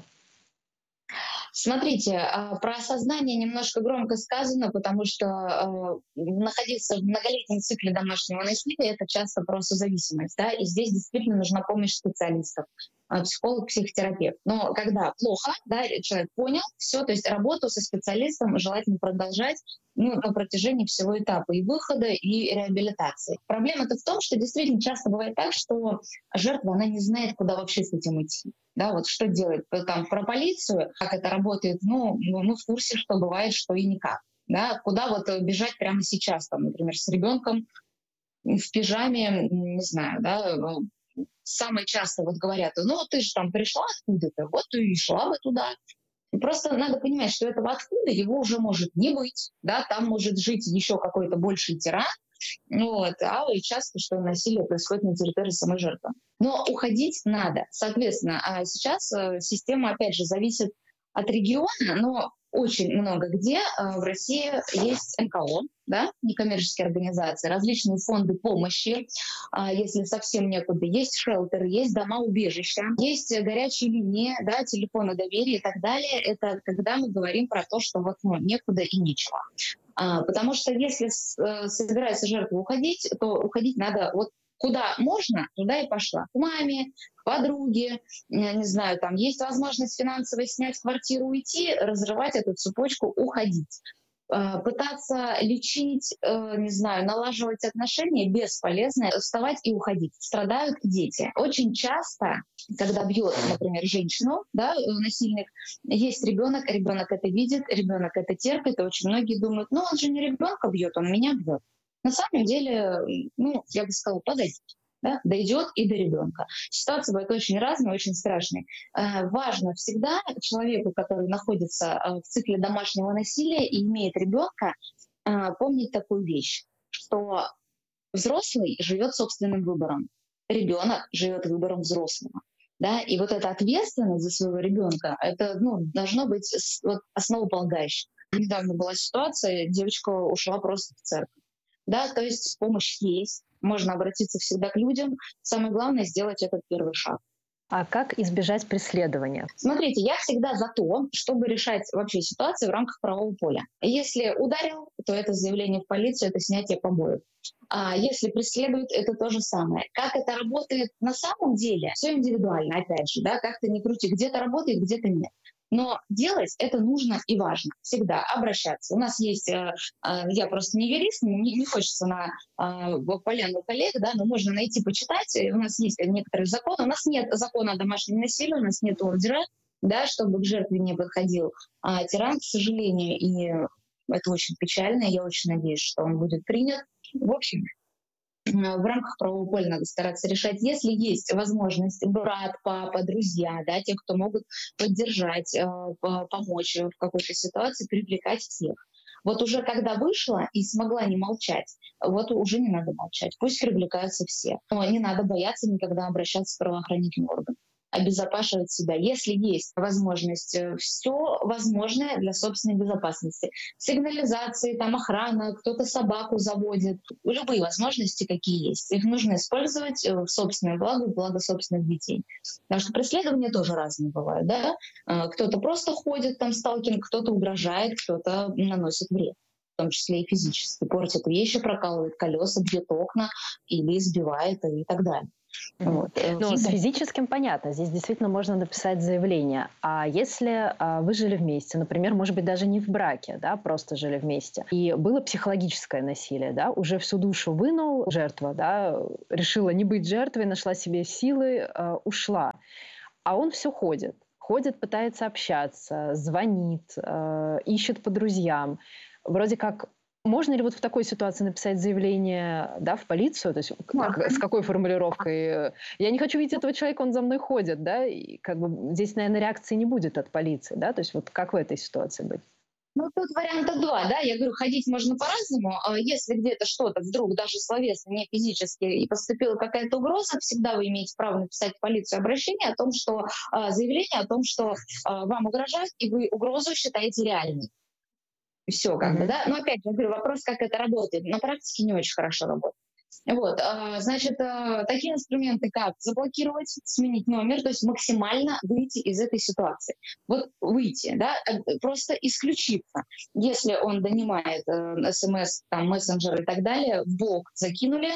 Смотрите, про осознание немножко громко сказано, потому что находиться в многолетнем цикле домашнего насилия — это часто про созависимость, да, и здесь действительно нужна помощь специалистов, психолог, психотерапевт. Но когда плохо, да, человек понял все, то есть работу со специалистом желательно продолжать на протяжении всего этапа и выхода, и реабилитации. Проблема-то в том, что действительно часто бывает так, что жертва, она не знает, куда вообще с этим идти. Да, вот что делать? Там про полицию, как это работает, мы в курсе, что бывает, что и никак. Да? Куда вот бежать прямо сейчас, там, например, с ребенком в пижаме, не знаю, да, самое часто вот говорят: ну, ты же там пришла откуда-то, вот ты и шла бы туда. Просто надо понимать, что этого откуда его уже может не быть, да, там может жить еще какой-то больший тиран, вот, и часто, что насилие происходит на территории самой жертвы. Но уходить надо. Соответственно, сейчас система, опять же, зависит от региона, но очень много где в России есть НКО, да, некоммерческие организации, различные фонды помощи, если совсем некуда, есть шелтеры, есть дома-убежища, есть горячие линии, да, телефоны доверия и так далее. Это когда мы говорим про то, что вот некуда и нечего. Потому что если собирается жертва уходить, то уходить надо вот куда можно, туда и пошла. К маме, к подруге, не знаю, там есть возможность финансово снять квартиру, уйти, разрывать эту цепочку, уходить. Пытаться лечить, не знаю, налаживать отношения бесполезно, вставать и уходить. Страдают дети. Очень часто, когда бьет, например, женщину, да, насильник, есть ребенок это видит, ребенок это терпит, и очень многие думают: ну он же не ребенка бьет, он меня бьет. На самом деле, я бы сказала, подойдите. Да, дойдет и до ребенка. Ситуация будет очень разная, очень страшная. Важно всегда человеку, который находится в цикле домашнего насилия и имеет ребенка, помнить такую вещь, что взрослый живет собственным выбором, ребенок живет выбором взрослого. Да? И вот эта ответственность за своего ребенка, это должно быть основополагающим. Недавно была ситуация, девочка ушла просто в церковь. Да, то есть помощь есть, можно обратиться всегда к людям. Самое главное — сделать этот первый шаг. А как избежать преследования? Смотрите, я всегда за то, чтобы решать вообще ситуации в рамках правового поля. Если ударил, то это заявление в полицию, это снятие побоев. А если преследуют, это то же самое. Как это работает на самом деле, все индивидуально, опять же, да, как-то не крути, где-то работает, где-то нет. Но делать это нужно и важно. Всегда обращаться. У нас есть, я просто не юрист, не хочется на поляну коллег, да, но можно найти, почитать. У нас есть некоторые законы. У нас нет закона о домашнем насилии, у нас нет ордера, да, чтобы к жертве не подходил тиран, к сожалению. И это очень печально. Я очень надеюсь, что он будет принят. В общем, в рамках правового поля надо стараться решать. Если есть возможность, брат, папа, друзья, да, те, кто могут поддержать, помочь в какой-то ситуации, привлекать всех. Вот уже когда вышла и смогла не молчать, вот уже не надо молчать. Пусть привлекаются все. Но не надо бояться никогда обращаться в правоохранительный орган. Обезопасивать себя. Если есть возможность, все возможное для собственной безопасности. Сигнализации, там охрана, кто-то собаку заводит. Любые возможности, какие есть. Их нужно использовать в собственное благо, в благо собственных детей. Потому что преследования тоже разные бывают. Да? Кто-то просто ходит, там сталкинг, кто-то угрожает, кто-то наносит вред. В том числе и физически. Портит вещи, прокалывает колеса, бьет окна или избивает и так далее. Вот. Ну, с физическим понятно. Здесь действительно можно написать заявление. А если вы жили вместе, например, может быть, даже не в браке, да, просто жили вместе, и было психологическое насилие, да, уже всю душу вынул жертва, да, решила не быть жертвой, нашла себе силы, ушла. А он все ходит. Ходит, пытается общаться, звонит, ищет по друзьям. Вроде как... Можно ли вот в такой ситуации написать заявление, да, в полицию? То есть с какой формулировкой? Я не хочу видеть этого человека, он за мной ходит, да? И как бы здесь, наверное, реакции не будет от полиции, да? То есть вот как в этой ситуации быть? Ну, тут варианта два, да, я говорю, ходить можно по-разному. Если где-то что-то вдруг, даже словесно, не физически, и поступила какая-то угроза, всегда вы имеете право написать в полицию обращение о том, что заявление о том, что вам угрожают, и вы угрозу считаете реальной. Все как бы, да. Но опять же, я говорю, вопрос, как это работает. На практике не очень хорошо работает. Вот, значит, такие инструменты, как заблокировать, сменить номер, то есть максимально выйти из этой ситуации. Вот выйти, да, просто исключиться. Если он донимает СМС, там, мессенджер и так далее, в блок закинули.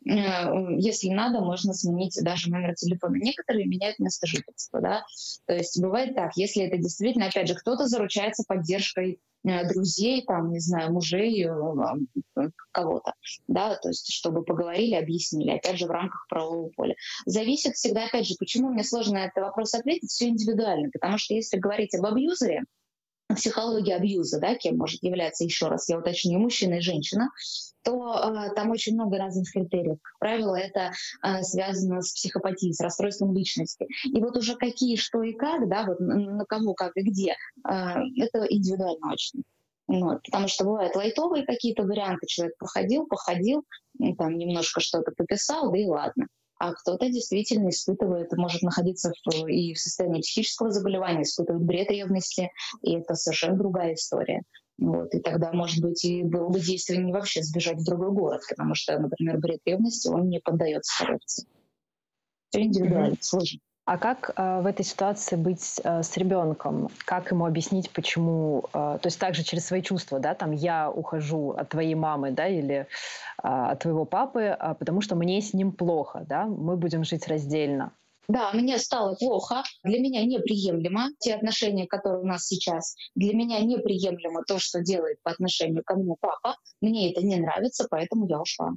Если надо, можно сменить даже номер телефона. Некоторые меняют место жительства, да. То есть бывает так, если это действительно, опять же, кто-то заручается поддержкой друзей, там, не знаю, мужей, кого-то, да, то есть чтобы поговорили, объяснили, опять же, в рамках правового поля. Зависит всегда, опять же, почему мне сложно на этот вопрос ответить, все индивидуально, потому что если говорить об абьюзере, психология абьюза, да, кем может являться, еще раз, я уточню, мужчина и женщина, то там очень много разных критериев. Как правило, это связано с психопатией, с расстройством личности. И вот уже какие, что и как, да, вот на кого, как и где, это индивидуально очень. Вот, потому что бывают лайтовые какие-то варианты, человек походил, там немножко что-то пописал, да и ладно. А кто-то действительно испытывает, может находиться и в состоянии психического заболевания, испытывает бред ревности, и это совершенно другая история. Вот, и тогда, может быть, и было бы действеннее вообще сбежать в другой город, потому что, например, бред ревности, он не поддается коррекции. Все индивидуально, сложно. А как в этой ситуации быть с ребенком? Как ему объяснить, почему? То есть также через свои чувства, да, там я ухожу от твоей мамы, да, или от твоего папы, потому что мне с ним плохо, да, мы будем жить раздельно. Да, мне стало плохо, для меня неприемлемо те отношения, которые у нас сейчас. Для меня неприемлемо то, что делает по отношению ко мне папа. Мне это не нравится, поэтому я ушла.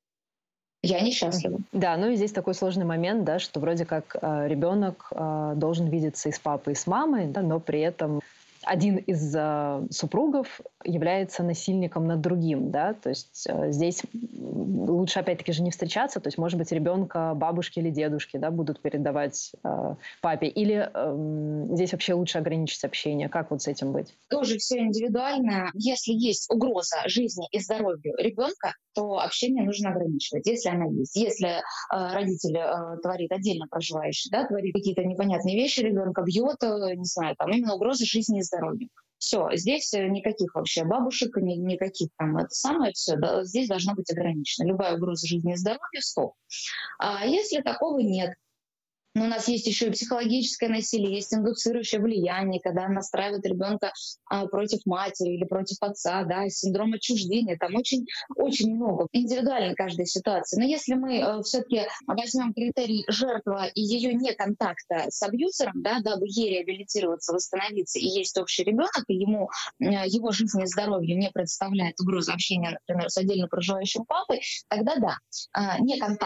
Я несчастлива. Да, ну и здесь такой сложный момент, да, что вроде как ребенок должен видеться и с папой, и с мамой, да, но при этом один из супругов является насильником над другим, да, то есть здесь лучше опять-таки же не встречаться, то есть, может быть, ребенка бабушки или дедушки, да, будут передавать папе, или здесь вообще лучше ограничить общение, как вот с этим быть? Тоже все индивидуально. Если есть угроза жизни и здоровью ребенка, то общение нужно ограничивать, если она есть. Если родитель творит, отдельно проживающий, да, творит какие-то непонятные вещи, ребенка бьет, не знаю, там именно угроза жизни и здоровью. Все, здесь никаких вообще бабушек, никаких там это самое, все, да, здесь должно быть ограничено. Любая угроза жизни и здоровью — стоп. А если такого нет, но у нас есть еще и психологическое насилие, есть индуцирующее влияние, когда настраивает ребенка против матери или против отца, да, синдром отчуждения, там очень много, индивидуально каждая ситуация. Но если мы все-таки возьмем критерий жертва и ее неконтакта с абьюзером, да, дабы ей реабилитироваться, восстановиться, и есть общий ребенок, и ему его жизни и здоровью не представляет угрозу общения, например, с отдельно проживающим папой, тогда да, неконтакт,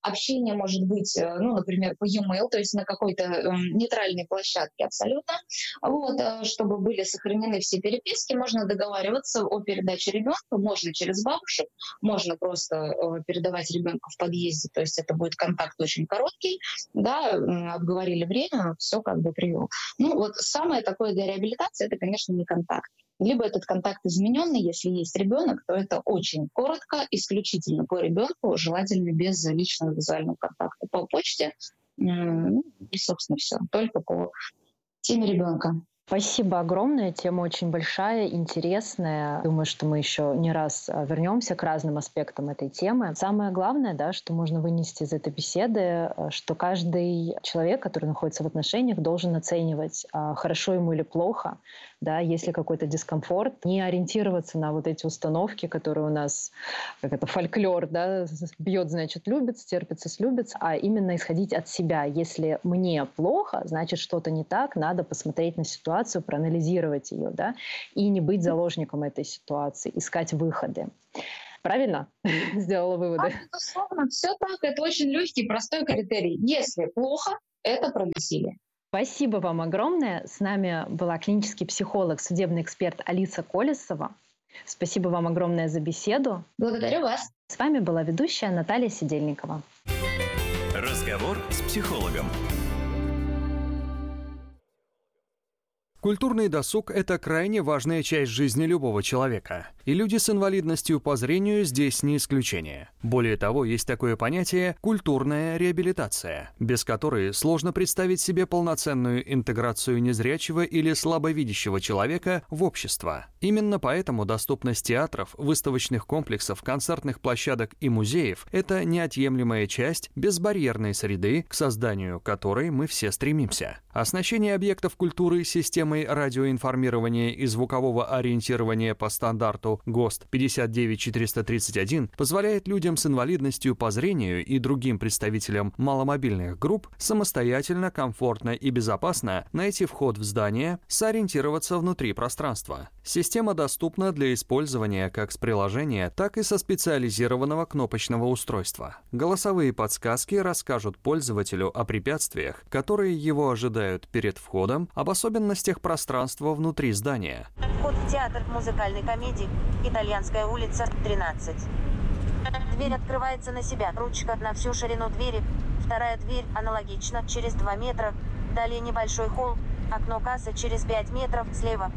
общение может быть, например, по e-mail, то есть на какой-то нейтральной площадке абсолютно, чтобы были сохранены все переписки, можно договариваться о передаче ребенка, можно через бабушек, можно просто передавать ребенка в подъезде, то есть это будет контакт очень короткий, обговорили время, все привел. Самое такое для реабилитации — это, конечно, не контакт. Либо этот контакт измененный, если есть ребенок, то это очень коротко, исключительно по ребенку, желательно без личного визуального контакта по почте. И, собственно, все. Только по теме ребенка. Спасибо огромное. Тема очень большая, интересная. Думаю, что мы еще не раз вернемся к разным аспектам этой темы. Самое главное, что можно вынести из этой беседы, что каждый человек, который находится в отношениях, должен оценивать, хорошо ему или плохо, есть ли какой-то дискомфорт, не ориентироваться на вот эти установки, которые у нас, как это, фольклор, бьет, значит, любит, терпится, слюбится, а именно исходить от себя. Если мне плохо, значит, что-то не так, надо посмотреть на ситуацию, проанализировать ее, и не быть заложником этой ситуации, искать выходы. Правильно? Сделала выводы. Безусловно, все так. Это очень легкий, простой критерий. Если плохо, это про насилие. Спасибо вам огромное. С нами была клинический психолог, судебный эксперт Алиса Колесова. Спасибо вам огромное за беседу. Благодарю вас. С вами была ведущая Наталья Сидельникова. Разговор с психологом. Культурный досуг – это крайне важная часть жизни любого человека. И люди с инвалидностью по зрению здесь не исключение. Более того, есть такое понятие «культурная реабилитация», без которой сложно представить себе полноценную интеграцию незрячего или слабовидящего человека в общество. Именно поэтому доступность театров, выставочных комплексов, концертных площадок и музеев – это неотъемлемая часть безбарьерной среды, к созданию которой мы все стремимся. Оснащение объектов культуры системой радиоинформирования и звукового ориентирования по стандарту ГОСТ 59431 позволяет людям с инвалидностью по зрению и другим представителям маломобильных групп самостоятельно, комфортно и безопасно найти вход в здание, сориентироваться внутри пространства. Система доступна для использования как с приложения, так и со специализированного кнопочного устройства. Голосовые подсказки расскажут пользователю о препятствиях, которые его ожидают перед входом, об особенностях пространства внутри здания. Вход в театр музыкальной комедии «Итальянская улица, 13». Дверь открывается на себя. Ручка на всю ширину двери. Вторая дверь аналогично, через 2 метра. Далее небольшой холл. Окно кассы через 5 метров слева.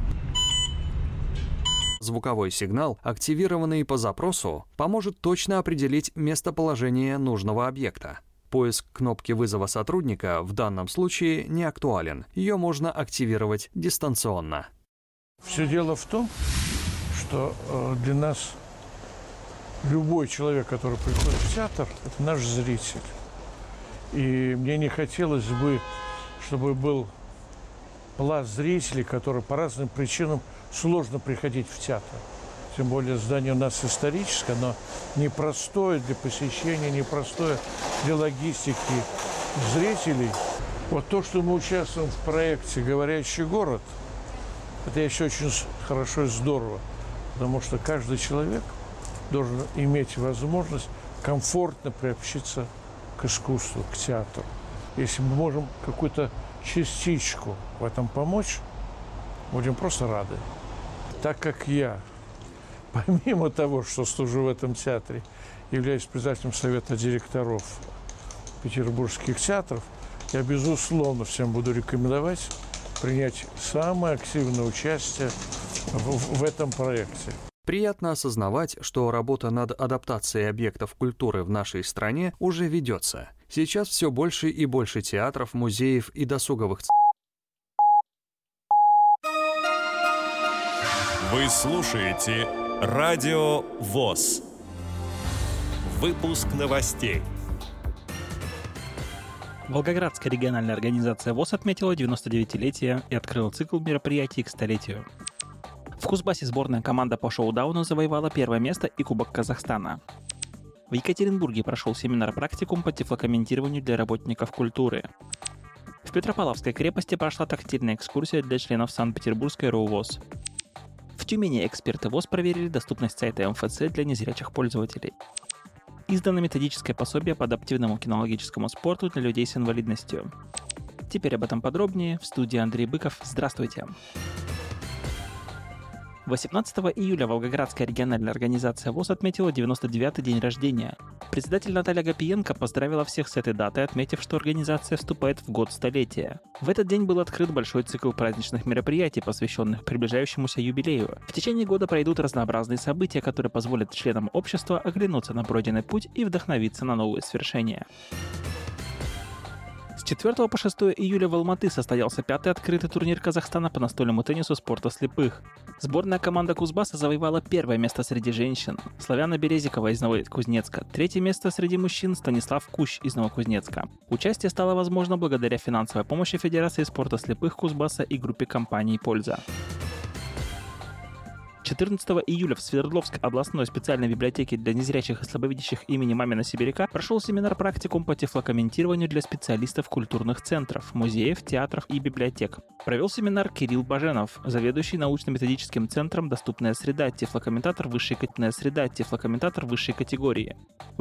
Звуковой сигнал, активированный по запросу, поможет точно определить местоположение нужного объекта. Поиск кнопки вызова сотрудника в данном случае не актуален. Ее можно активировать дистанционно. Все дело в том, что для нас любой человек, который приходит в театр, это наш зритель. И мне не хотелось бы, чтобы был пласт зрителей, которые по разным причинам сложно приходить в театр. Тем более здание у нас историческое, оно непростое для посещения, непростое для логистики зрителей. Вот то, что мы участвуем в проекте «Говорящий город», это еще очень хорошо и здорово, потому что каждый человек должен иметь возможность комфортно приобщиться к искусству, к театру. Если мы можем какую-то частичку в этом помочь, будем просто рады. Так как я, помимо того, что служу в этом театре, являюсь председателем совета директоров петербургских театров, я, безусловно, всем буду рекомендовать принять самое активное участие в этом проекте. Приятно осознавать, что работа над адаптацией объектов культуры в нашей стране уже ведется. Сейчас все больше и больше театров, музеев и досуговых центров. Вы слушаете Радио ВОС. Выпуск новостей. Волгоградская региональная организация ВОС отметила 99-летие и открыла цикл мероприятий к столетию. В Кузбассе сборная команда по шоу-дауну завоевала первое место и Кубок Казахстана. В Екатеринбурге прошел семинар-практикум по тифлокомментированию для работников культуры. В Петропавловской крепости прошла тактильная экскурсия для членов Санкт-Петербургской РОУ ВОС. В Тюмени эксперты ВОС проверили доступность сайта МФЦ для незрячих пользователей. издано методическое пособие по адаптивному кинологическому спорту для людей с инвалидностью. Теперь об этом подробнее. В студии Андрей Быков. Здравствуйте. 18 июля Волгоградская региональная организация ВОС отметила 99-й день рождения. Председатель Наталья Гапиенко поздравила всех с этой датой, отметив, что организация вступает в год столетия. В этот день был открыт большой цикл праздничных мероприятий, посвященных приближающемуся юбилею. В течение года пройдут разнообразные события, которые позволят членам общества оглянуться на пройденный путь и вдохновиться на новые свершения. С 4 по 6 июля в Алматы состоялся 5-й открытый турнир Казахстана по настольному теннису спорта слепых. Сборная команда Кузбасса завоевала 1-е место среди женщин. Славяна Березикова из Новокузнецка. 3-е место среди мужчин Станислав Кущ из Новокузнецка. Участие стало возможно благодаря финансовой помощи Федерации спорта слепых Кузбасса и группе компаний «Польза». 14 июля в Свердловской областной специальной библиотеке для незрячих и слабовидящих имени Мамина Сибиряка прошел семинар-практикум по тифлокомментированию для специалистов культурных центров, музеев, театров и библиотек. Провел семинар Кирилл Баженов, заведующий научно-методическим центром «Доступная среда», тифлокомментатор высшей категории.